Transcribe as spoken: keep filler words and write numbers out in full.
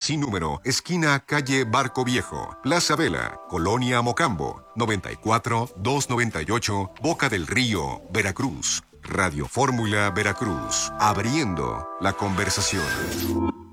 sin número, esquina calle Barco Viejo, Plaza Vela, Colonia Mocambo, noventa y cuatro, doscientos noventa y ocho, Boca del Río, Veracruz. Radio Fórmula Veracruz, abriendo la conversación.